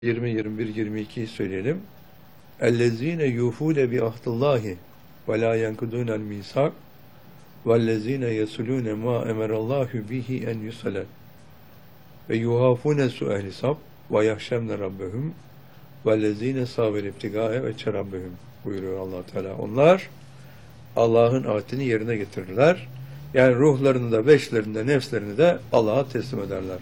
20, 21, 22'yi söyleyelim. اَلَّذ۪ينَ يُوفُونَ بِعَهْدِ ve la يَنْقُضُونَ الْمِيثَاقَ وَالَّذ۪ينَ يَصِلُونَ مَا اَمَرَ اللّٰهُ بِهِ اَنْ يُصَلَ ve yuhafune su'el hesab ve yahşemne rabbehum vellezine saber ibtigâe ve çerabbehum buyuruyor Allah Teala. Onlar Allah'ın ahdini yerine getirirler. Yani ruhlarını da, beşlerini de, nefslerini de Allah'a teslim ederler.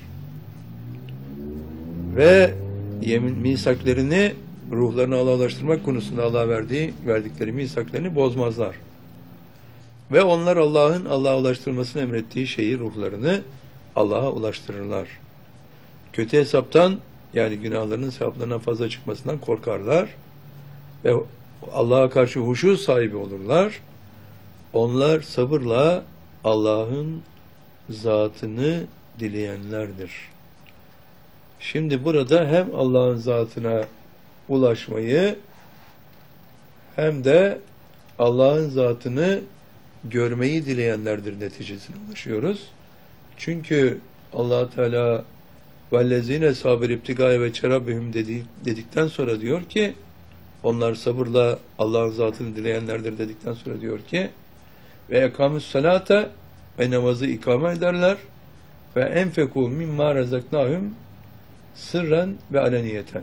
Ve misaklerini, ruhlarını Allah'laştırmak konusunda Allah'a verdikleri misaklerini bozmazlar. Ve onlar Allah'a ulaştırmasını emrettiği şeyi, ruhlarını Allah'a ulaştırırlar. Kötü hesaptan, yani günahlarının sevaplarından fazla çıkmasından korkarlar ve Allah'a karşı huşu sahibi olurlar. Onlar sabırla Allah'ın zatını dileyenlerdir. Şimdi burada hem Allah'ın zatına ulaşmayı hem de Allah'ın zatını görmeyi dileyenlerdir neticesine ulaşıyoruz. Çünkü Allah Teala vellezine sabir ibtigâe ve çerabbehum dedikten sonra diyor ki, onlar sabırla Allah'ın zatını dileyenlerdir dedikten sonra diyor ki, ve ekamüs salate, ve namazı ikame ederler ve enfekû mimmâ rezaknâhum sırren ve aleniyeten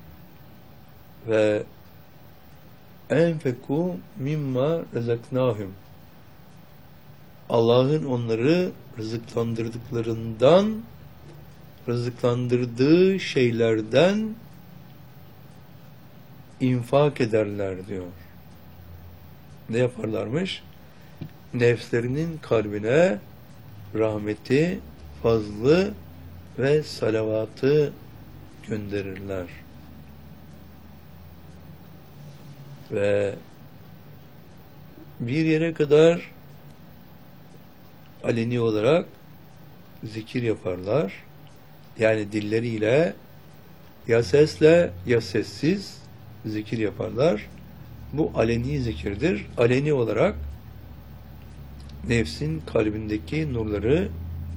ve enfekû mimmâ rezaknâhum, Allah'ın onları rızıklandırdığı şeylerden infak ederler diyor. Ne yaparlarmış? Nefslerinin kalbine rahmeti, fazlı ve salavatı gönderirler. Ve bir yere kadar aleni olarak zikir yaparlar. Yani dilleriyle ya sesle ya sessiz zikir yaparlar. Bu aleni zikirdir. Aleni olarak nefsin kalbindeki nurları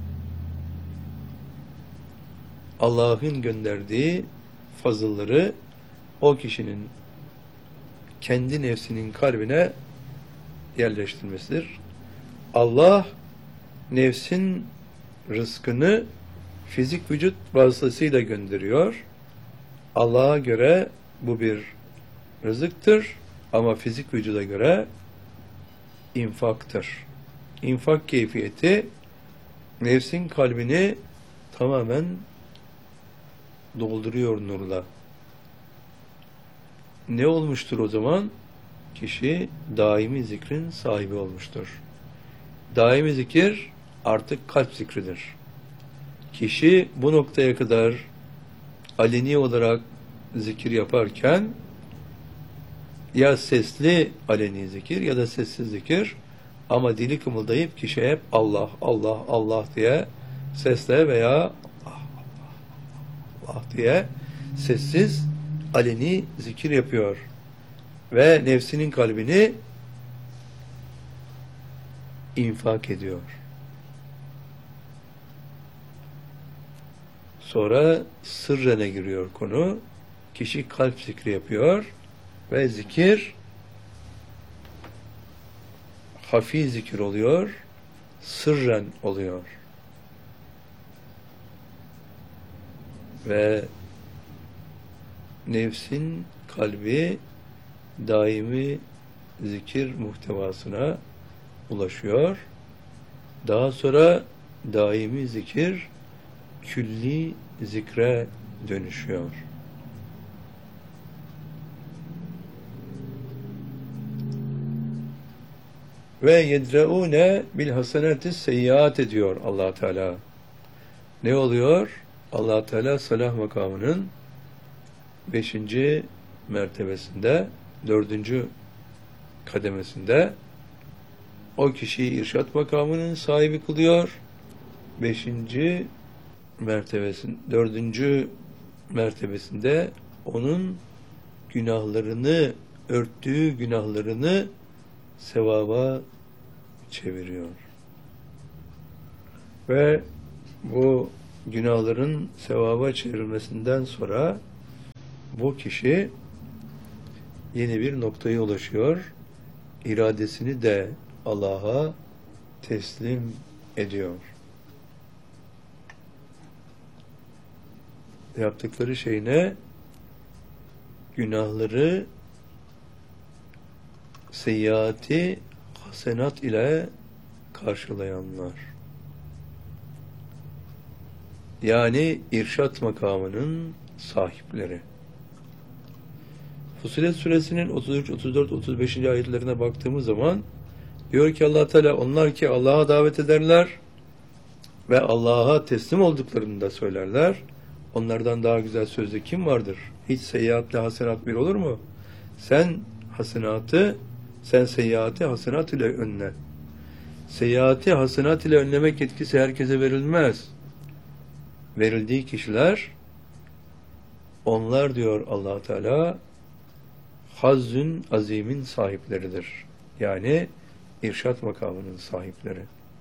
Allah'ın gönderdiği fazılları o kişinin kendi nefsinin kalbine yerleştirmesidir. Allah nefsin rızkını fizik vücut vasıtasıyla gönderiyor. Allah'a göre bu bir rızıktır ama fizik vücuda göre infaktır. İnfak keyfiyeti nefsin kalbini tamamen dolduruyor nurla. Ne olmuştur o zaman? Kişi daimi zikrin sahibi olmuştur. Daimi zikir artık kalp zikridir. Kişi bu noktaya kadar aleni olarak zikir yaparken ya sesli aleni zikir ya da sessiz zikir, ama dili kımıldayıp kişi hep Allah, Allah, Allah diye sesle veya Allah diye sessiz aleni zikir yapıyor. Ve nefsinin kalbini infak ediyor. Sonra sırrene giriyor konu. Kişi kalp zikri yapıyor ve zikir hafi zikir oluyor, sırren oluyor. Ve nefsin kalbi daimi zikir muhtevasına ulaşıyor. Daha sonra daimi zikir külli zikre dönüşüyor. Ve yedreune bil haseneti seyyiat ediyor Allah Teala. Ne oluyor? Allah Teala salah makamının 5. mertebesinde, 4. kademesinde o kişiyi irşat makamının sahibi kılıyor. 5. mertebesinde, 4. mertebesinde onun günahlarını, örttüğü günahlarını sevaba çeviriyor. Ve bu günahların sevaba çevrilmesinden sonra bu kişi yeni bir noktaya ulaşıyor. İradesini de Allah'a teslim ediyor. Yaptıkları şey ne? Günahları seyyiati hasenat ile karşılayanlar. Yani irşat makamının sahipleri. Fussilet suresinin 33, 34, 35. ayetlerine baktığımız zaman diyor ki Allah Teala, onlar ki Allah'a davet ederler ve Allah'a teslim olduklarını da söylerler. Onlardan daha güzel sözde kim vardır? Hiç seyyiatle hasenat bir olur mu? Sen seyyiatı hasenat ile önle. Seyyiatı hasenat ile önlemek yetkisi herkese verilmez. Verildiği kişiler, onlar diyor Allah Teala, hazzün azimin sahipleridir. Yani irşat makamının sahipleri.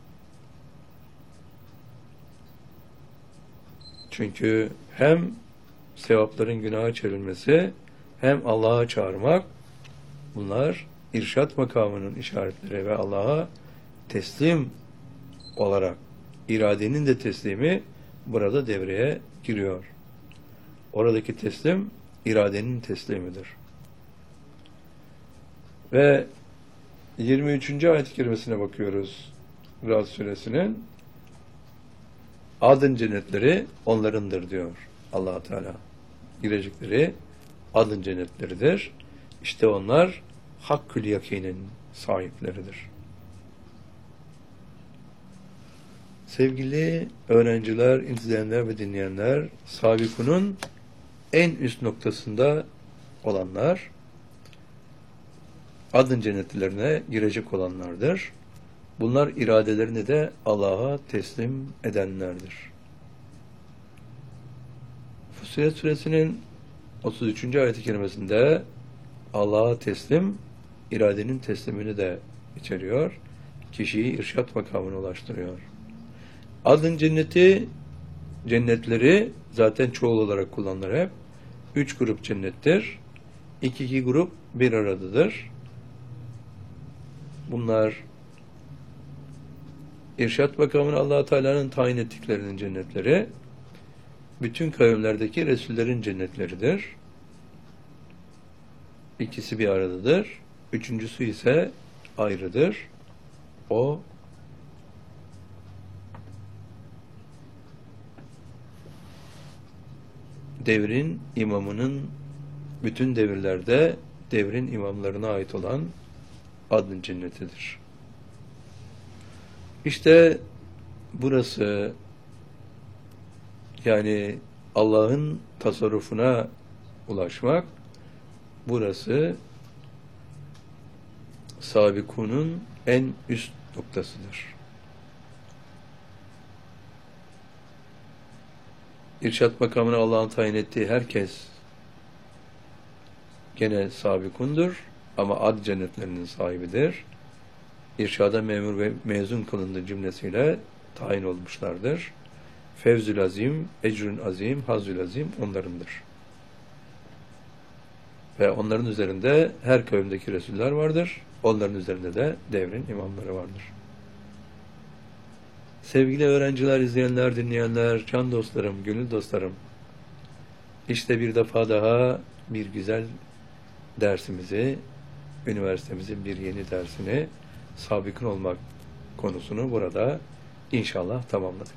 Çünkü hem sevapların günaha çevrilmesi hem Allah'a çağırmak, bunlar irşat makamının işaretleri ve Allah'a teslim olarak iradenin de teslimi burada devreye giriyor. Oradaki teslim iradenin teslimidir. Ve 23. ayet-i kerimesine bakıyoruz Ra'd suresinin. Adın cennetleri onlarındır diyor Allah Teala. Girecekleri adın cennetleridir. İşte onlar hakkül yakinin sahipleridir. Sevgili öğrenciler, izleyenler ve dinleyenler, Sabikunun en üst noktasında olanlar, adın cennetlerine girecek olanlardır. Bunlar iradelerini de Allah'a teslim edenlerdir. Fussilet suresinin 33. ayet-i kerimesinde Allah'a teslim, iradenin teslimini de içeriyor. Kişiyi irşat makamına ulaştırıyor. Adın cennetleri zaten çoğul olarak kullanılır hep. 3 grup cennettir. 2 grup bir aradadır. Bunlar irşat makamını Allah Teala'nın tayin ettiklerinin cennetleri, bütün kavimlerdeki Resullerin cennetleridir. İkisi bir aradadır. Üçüncüsü ise ayrıdır. O devrin imamının, bütün devirlerde devrin imamlarına ait olan adın cennetidir. İşte burası, yani Allah'ın tasarrufuna ulaşmak, burası Sabikunun en üst noktasıdır. İrşat makamına Allah'ın tayin ettiği herkes gene Sabikundur ama ad cennetlerinin sahibidir. İrşada memur ve mezun kılındığı cümlesiyle tayin olmuşlardır. Fevzül azim, ecrün azim, hazül azim onlarındır. Ve onların üzerinde her kavimdeki Resuller vardır. Onların üzerinde de devrin imamları vardır. Sevgili öğrenciler, izleyenler, dinleyenler, can dostlarım, gönül dostlarım, işte bir defa daha bir güzel dersimizi, üniversitemizin bir yeni dersini, sabikun olmak konusunu burada inşallah tamamladık.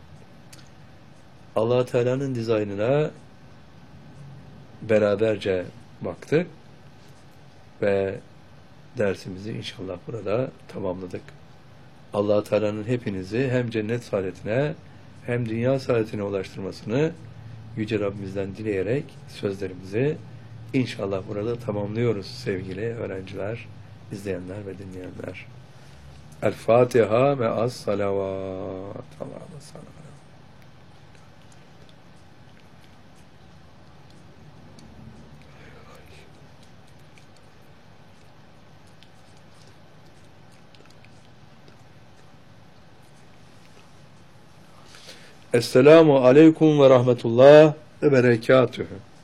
Allah Teala'nın dizaynına beraberce baktık ve dersimizi inşallah burada tamamladık. Allah Teala'nın hepinizi hem cennet saadetine hem dünya saadetine ulaştırmasını Yüce Rabbimizden dileyerek sözlerimizi inşallah burada tamamlıyoruz sevgili öğrenciler, izleyenler ve dinleyenler. El Fatiha ve az salavat. Allah'a salavat. Esselamu aleyküm ve rahmetullah ve berekatühü.